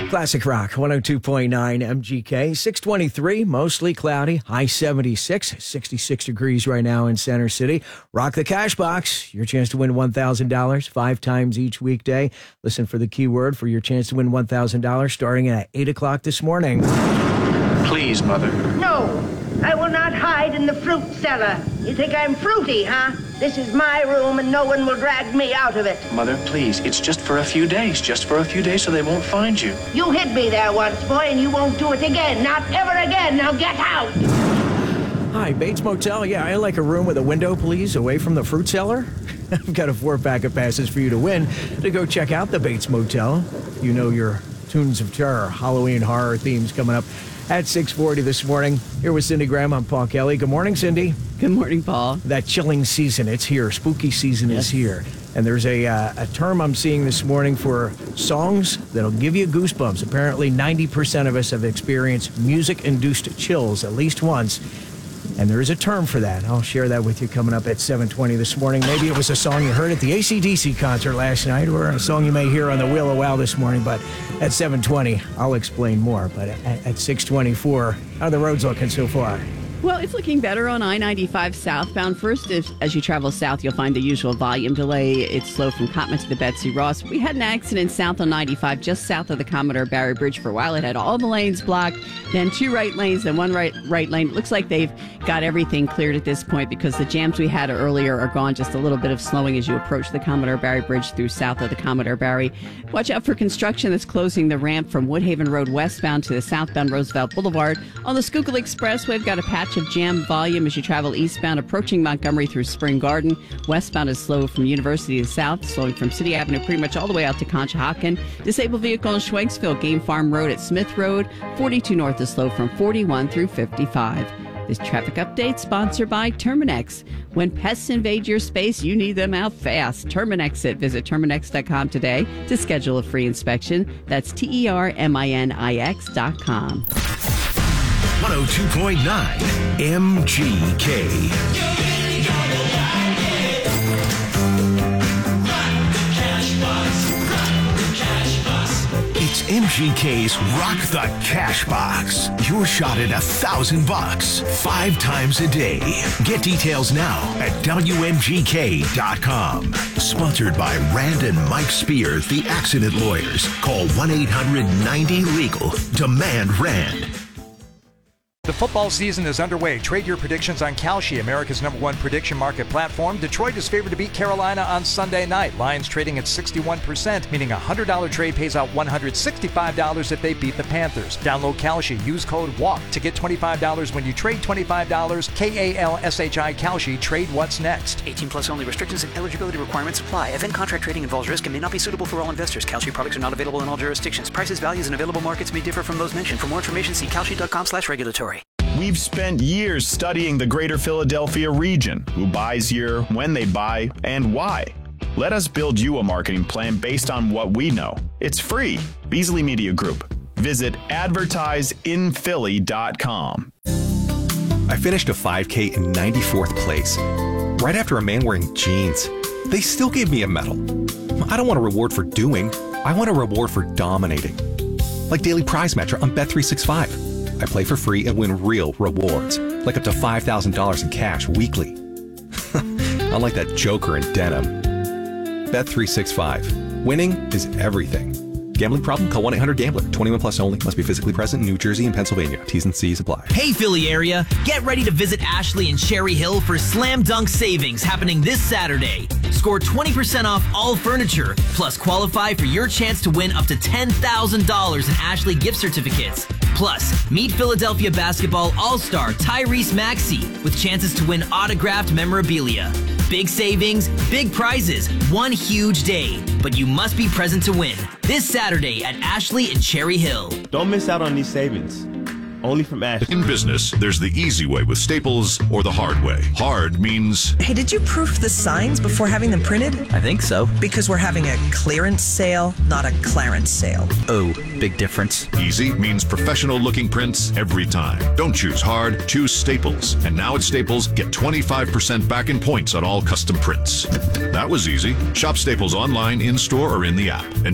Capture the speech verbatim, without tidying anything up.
Classic Rock, one oh two point nine M G K, six twenty-three, mostly cloudy, high seventy-six, sixty-six degrees right now in Center City. Rock the Cash Box, your chance to win one thousand dollars five times each weekday. Listen for the keyword for your chance to win one thousand dollars starting at eight o'clock this morning. Please, Mother. No, I will not hide in the fruit cellar. You think I'm fruity, huh? This is my room and no one will drag me out of it. Mother, please, it's just for a few days. Just for a few days so they won't find you. You hit me there once, boy, and you won't do it again. Not ever again. Now get out. Hi, Bates Motel. Yeah, I like a room with a window, please, away from the fruit cellar. I've got a four-pack of passes for you to win to go check out the Bates Motel. You know your Tunes of Terror, Halloween horror themes coming up at six forty this morning. Here with Cindy Graham, I'm Paul Kelly. Good morning, Cindy. Good morning, Paul. That chilling season, it's here. Spooky season yes. is here. And there's a, uh, a term I'm seeing this morning for songs that'll give you goosebumps. Apparently, ninety percent of us have experienced music-induced chills at least once. And there is a term for that. I'll share that with you coming up at seven twenty this morning. Maybe it was a song you heard at the A C D C concert last night or a song you may hear on the Wheel of Wow this morning. But at seven twenty, I'll explain more. But at, at six twenty-four, how are the roads looking so far? Well, it's looking better on I ninety-five southbound. First, if, as you travel south, you'll find the usual volume delay. It's slow from Cottman to the Betsy Ross. We had an accident south on ninety-five, just south of the Commodore Barry Bridge. For a while, it had all the lanes blocked, then two right lanes, then one right right lane. It looks like they've got everything cleared at this point because the jams we had earlier are gone. Just a little bit of slowing as you approach the Commodore Barry Bridge through south of the Commodore Barry. Watch out for construction that's closing the ramp from Woodhaven Road westbound to the southbound Roosevelt Boulevard. On the Schuylkill Expressway, we've got a patch of jam volume as you travel eastbound, approaching Montgomery through Spring Garden. Westbound is slow from University to South, slowing from City Avenue pretty much all the way out to Conshohocken. Disabled vehicle in Schwenksville, Game Farm Road at Smith Road. forty-two north is slow from forty-one through fifty-five. This traffic update sponsored by Terminex. When pests invade your space, you need them out fast. Terminex it. Visit Terminex dot com today to schedule a free inspection. That's T E R M I N I X dot com. one oh two point nine M G K. It's M G K's Rock the Cash Box. Your shot at a thousand bucks, five times a day. Get details now at W M G K dot com. Sponsored by Rand and Mike Spears, the accident lawyers. Call one eight hundred ninety legal. Demand Rand. The football season is underway. Trade your predictions on Kalshi, America's number one prediction market platform. Detroit is favored to beat Carolina on Sunday night. Lions trading at sixty-one percent, meaning a one hundred dollars trade pays out one hundred sixty-five dollars if they beat the Panthers. Download Kalshi. Use code WALK to get twenty-five dollars when you trade twenty-five dollars. K A L S H I Kalshi. Trade what's next. eighteen plus only. Restrictions and eligibility requirements apply. Event contract trading involves risk and may not be suitable for all investors. Kalshi products are not available in all jurisdictions. Prices, values, and available markets may differ from those mentioned. For more information, see Kalshi dot com slash regulatory. We've spent years studying the greater Philadelphia region, who buys here, when they buy, and why. Let us build you a marketing plan based on what we know. It's free. Beasley Media Group. Visit advertise in philly dot com. I finished a five K in ninety-fourth place, right after a man wearing jeans. They still gave me a medal. I don't want a reward for doing. I want a reward for dominating. Like Daily Prize Matcher on Bet three sixty-five. I play for free and win real rewards, like up to five thousand dollars in cash weekly. Unlike that joker in denim. Bet three sixty-five. Winning is everything. Gambling problem? Call one eight hundred gambler. twenty-one plus only. Must be physically present in New Jersey and Pennsylvania. T's and C's apply. Hey, Philly area. Get ready to visit Ashley and Cherry Hill for Slam Dunk Savings happening this Saturday. Score twenty percent off all furniture, plus qualify for your chance to win up to ten thousand dollars in Ashley gift certificates. Plus, meet Philadelphia basketball all-star Tyrese Maxey with chances to win autographed memorabilia. Big savings, big prizes, one huge day. But you must be present to win. This Saturday at Ashley and Cherry Hill. Don't miss out on these savings. Only from Ashley. In business, there's the easy way with Staples or the hard way. Hard means... Hey, did you proof the signs before having them printed? I think so. Because we're having a clearance sale, not a clarence sale. Oh, big difference. Easy means professional-looking prints every time. Don't choose hard, choose Staples. And now at Staples, get twenty-five percent back in points on all custom prints. That was easy. Shop Staples online, in-store, or in the app. And